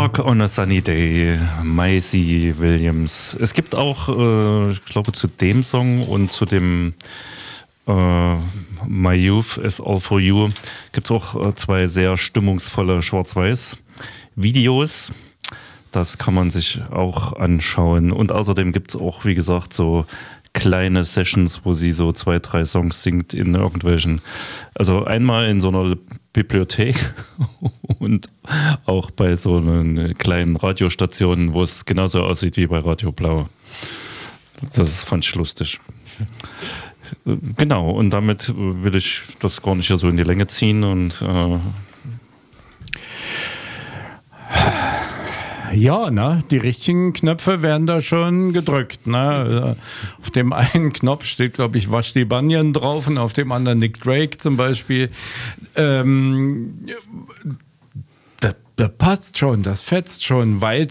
Walk on a Sunny Day, Maisie Williams. Es gibt auch, ich glaube, zu dem Song und zu dem My Youth is All For You gibt es auch zwei sehr stimmungsvolle Schwarz-Weiß-Videos. Das kann man sich auch anschauen. Und außerdem gibt es auch, wie gesagt, so kleine Sessions, wo sie so 2, 3 Songs singt in irgendwelchen, also einmal in so einer Bibliothek und auch bei so einer kleinen Radiostation, wo es genauso aussieht wie bei Radio Blau. Das fand ich lustig. Genau, und damit will ich das gar nicht so in die Länge ziehen und ja, ne, die richtigen Knöpfe werden da schon gedrückt. Ne? Auf dem einen Knopf steht, glaube ich, Vashti Bunyan drauf und auf dem anderen Nick Drake zum Beispiel. Das passt schon, das fetzt schon, weil